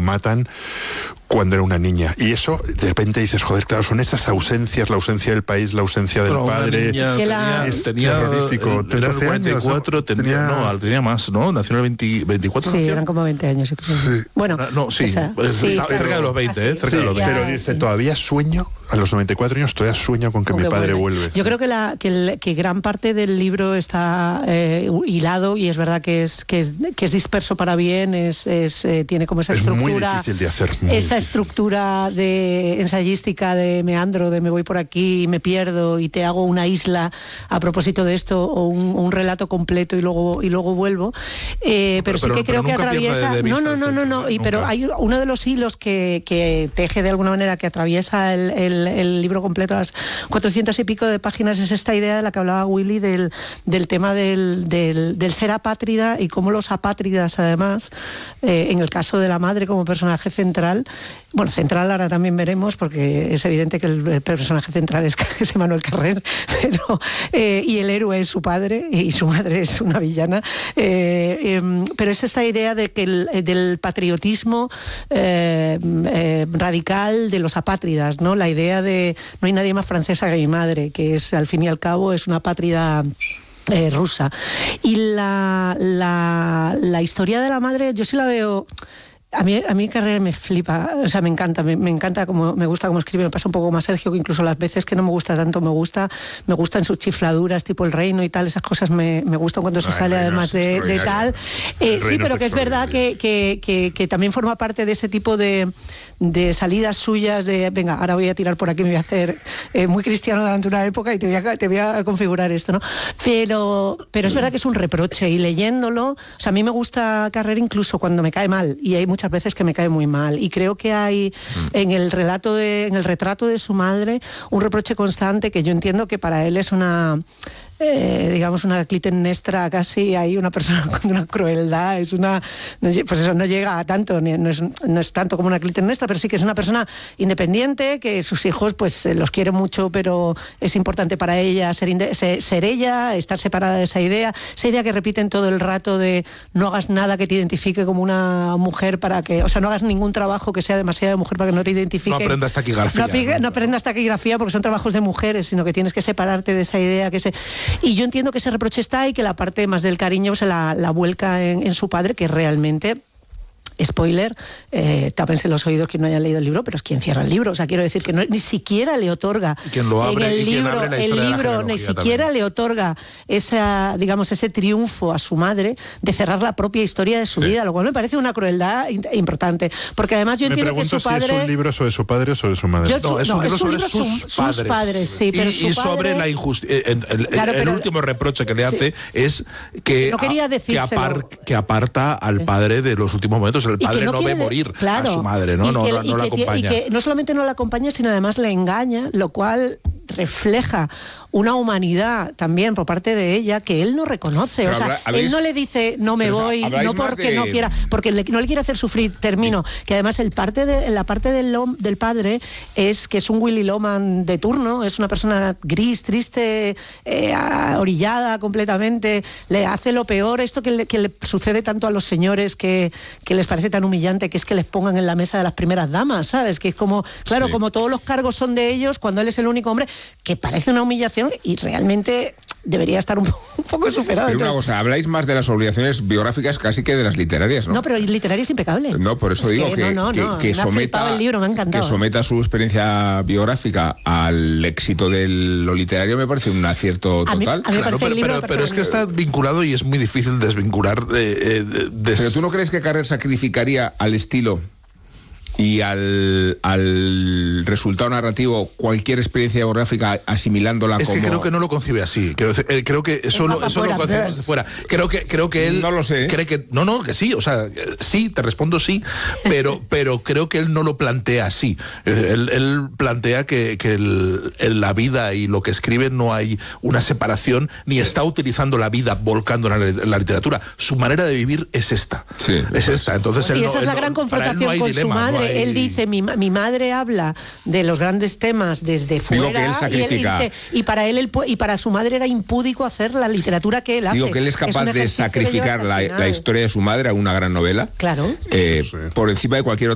matan cuando era una niña. Y eso, de repente dices, joder, claro, son esas ausencias, la ausencia del país, la ausencia del padre. Es terrorífico. Era 44, tenía más, ¿no? Nació en el 24. Sí, ¿nació? eran como 20 años. Sí. Bueno, cerca de los 20, cerca de los 20. Pero dice, todavía sueño, a los 94 años, todavía sueño con que mi padre vuelve. Yo creo que gran parte del libro está hilado, y es verdad que es disperso para bien, tiene como esa estructura. Es muy difícil de hacer. Esa estructura de ensayística de meandro, de me voy por aquí, me pierdo y te hago una isla a propósito de esto, o un relato completo y luego vuelvo. Pero sí que creo que atraviesa. No. Pero hay uno de los hilos que teje de alguna manera, que atraviesa el libro completo, las 400 y pico de páginas, es esta idea de la que hablaba Willy, del tema del ser apátrida, y cómo los apátridas, además, en el caso de la madre como personaje central, bueno, central ahora también veremos, porque es evidente que el personaje central es Manuel Carrer, y el héroe es su padre y su madre es una villana, pero es esta idea de que del patriotismo radical de los apátridas, ¿no? La idea de no hay nadie más francesa que mi madre, que es, al fin y al cabo, es una apátrida rusa. Y la historia de la madre, yo sí la veo. A mí Carrer me flipa, o sea, me encanta me gusta cómo escribe. Me pasa un poco más Sergio, que incluso las veces que no me gusta tanto, me gustan sus chifladuras, tipo El Reino y tal, esas cosas me gustan cuando se sale, además de tal. Sí, pero que es verdad que también forma parte de ese tipo de salidas suyas, de venga, ahora voy a tirar por aquí, me voy a hacer muy cristiano durante una época y te voy a configurar esto, ¿no? Pero es verdad que es un reproche, y leyéndolo, o sea, a mí me gusta Carrer incluso cuando me cae mal, y hay muchas veces que me cae muy mal, y creo que hay en el retrato de su madre un reproche constante, que yo entiendo que para él es una digamos una Clitemnestra casi, hay una persona con una crueldad, pues eso no llega a tanto, no es tanto como una Clitemnestra, pero sí que es una persona independiente, que sus hijos pues los quiere mucho, pero es importante para ella ser ella, estar separada de esa idea que repiten todo el rato de no hagas nada que te identifique como una mujer, o sea, no hagas ningún trabajo que sea demasiado de mujer para que no te identifique. No aprendas taquigrafía. No aprendas taquigrafía porque son trabajos de mujeres, sino que tienes que separarte de esa idea Y yo entiendo que ese reproche está, y que la parte más del cariño se la vuelca en su padre, que realmente... Spoiler, tápense los oídos quien no haya leído el libro, pero es quien cierra el libro. O sea, quiero decir que ni siquiera le otorga quien lo abre, en el libro, ni siquiera también le otorga ese triunfo a su madre de cerrar la propia historia de su vida, lo cual me parece una crueldad importante. Porque además yo entiendo que su padre... Si es un libro sobre su padre o sobre su madre. Es un libro sobre sus padres. Sí, pero y sobre la injusticia. El último reproche que le hace es que, no quería que aparta al padre de los últimos momentos. El padre no ve morir a su madre, no la acompaña. Y que no solamente no la acompaña, sino además le engaña, lo cual refleja una humanidad también por parte de ella que él no reconoce. Pero o sea, él no le dice no me voy, no porque no quiera, porque no le quiere hacer sufrir, termino. Que además la parte del padre es que es un Willy Loman de turno, es una persona gris, triste, orillada completamente, le hace lo peor, esto que le sucede tanto a los señores que les parece tan humillante, que es que les pongan en la mesa de las primeras damas, ¿sabes? Que es como, claro, como todos los cargos son de ellos, cuando él es el único hombre, que parece una humillación y realmente debería estar un poco superado. Pero una cosa, habláis más de las obligaciones biográficas casi que de las literarias, ¿no? No, pero el literario es impecable. No, por eso digo que someta el libro, me ha encantado. Que someta su experiencia biográfica al éxito de lo literario me parece un acierto total. A mí me parece pero es que está vinculado y es muy difícil desvincular. Pero ¿tú no crees que Carrer sacrificaría al estilo y al resultado narrativo cualquier experiencia biográfica asimilándola como... Es que creo que no lo concibe así. Creo que eso lo concebimos de fuera. Creo que él... No lo sé. Cree que... No, que sí. O sea, sí, te respondo sí, pero creo que él no lo plantea así. Él plantea que en la vida y lo que escribe no hay una separación, ni está utilizando la vida volcando en la literatura. Su manera de vivir es esta. Sí, es esta. Entonces, y esa es la gran confrontación con su madre. Él dice, mi madre habla de los grandes temas desde fuera. Digo que él sacrifica. Y para su madre era impúdico hacer la literatura que él hace. Digo que él es capaz de sacrificar la historia de su madre a una gran novela. Claro. Por encima de cualquier otra